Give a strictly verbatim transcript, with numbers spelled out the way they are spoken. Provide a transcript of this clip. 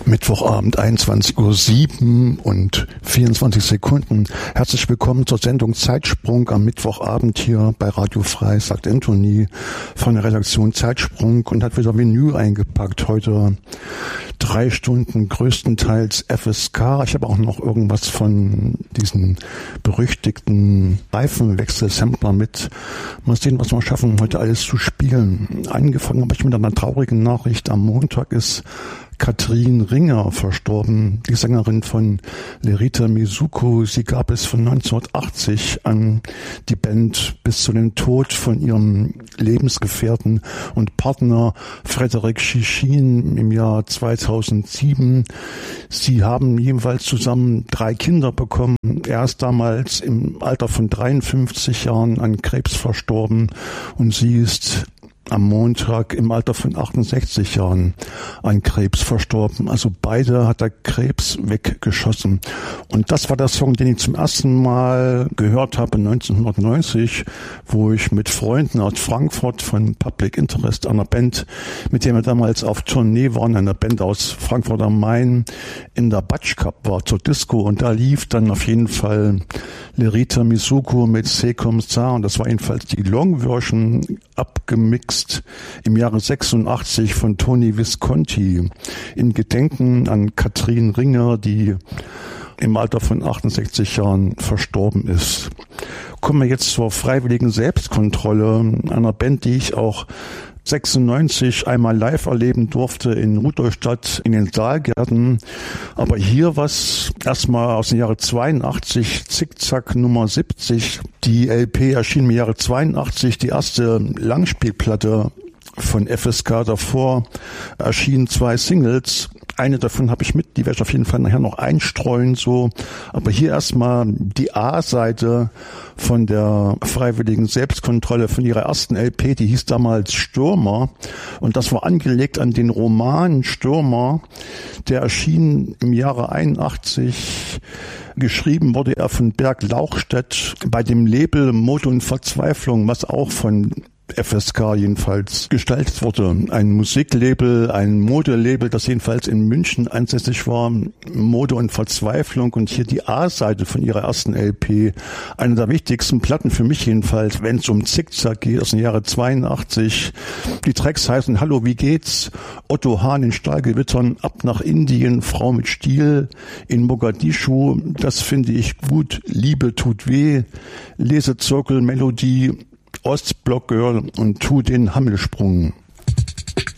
Mittwochabend, einundzwanzig Uhr sieben und vierundzwanzig Sekunden. Herzlich willkommen zur Sendung Zeitsprung am Mittwochabend hier bei Radio Frei, sagt Anthony von der Redaktion Zeitsprung und hat wieder Menü eingepackt. Heute drei Stunden größtenteils F S K. Ich habe auch noch irgendwas von diesen berüchtigten Reifenwechsel-Sampler mit. Mal sehen, was wir schaffen, heute alles zu spielen. Angefangen habe ich mit einer traurigen Nachricht. Am Montag ist Katrin Ringer verstorben, die Sängerin von Lerita Mizuko. Sie gab es von neunzehnhundertachtzig an die Band bis zu dem Tod von ihrem Lebensgefährten und Partner Frédéric Chichin im Jahr zweitausendsieben. Sie haben jeweils zusammen drei Kinder bekommen. Er ist damals im Alter von dreiundfünfzig Jahren an Krebs verstorben und sie ist am Montag im Alter von achtundsechzig Jahren an Krebs verstorben. Also beide hat der Krebs weggeschossen. Und das war der Song, den ich zum ersten Mal gehört habe neunzehnhundertneunzig, wo ich mit Freunden aus Frankfurt von Public Interest, einer Band, mit der wir damals auf Tournee waren, einer Band aus Frankfurt am Main, in der Batsch Cup war zur Disco. Und da lief dann auf jeden Fall Lerita Mizuko mit C'est comme ça. Und das war jedenfalls die Long-Version abgemixt im Jahre sechsundachtzig von Tony Visconti in Gedenken an Katrin Ringer, die im Alter von achtundsechzig Jahren verstorben ist. Kommen wir jetzt zur freiwilligen Selbstkontrolle einer Band, die ich auch sechsundneunzig einmal live erleben durfte in Rudolstadt in den Saalgärten. Aber hier was erstmal aus dem Jahre zweiundachtzig, Zickzack Nummer siebzig. Die L P erschien im Jahre zweiundachtzig, die erste Langspielplatte von F S K. Davor erschienen zwei Singles. Eine davon habe ich mit, die werde ich auf jeden Fall nachher noch einstreuen, so. Aber hier erstmal die A-Seite von der freiwilligen Selbstkontrolle von ihrer ersten L P, die hieß damals Stürmer. Und das war angelegt an den Roman Stürmer, der erschien im Jahre einundachtzig. Geschrieben wurde er von Berg Lauchstädt bei dem Label Mode und Verzweiflung, was auch von F S K jedenfalls gestaltet wurde. Ein Musiklabel, ein Modelabel, das jedenfalls in München ansässig war, Mode und Verzweiflung, und hier die A-Seite von ihrer ersten L P. Eine der wichtigsten Platten für mich jedenfalls, wenn es um Zickzack geht, aus dem Jahre zweiundachtzig. Die Tracks heißen Hallo, wie geht's? Otto Hahn in Stahlgewittern, Ab nach Indien, Frau mit Stiel, in Mogadischu, das finde ich gut, Liebe tut weh, Lesezirkel, Melodie, Ostblock Girl und Tu den Hammelsprung.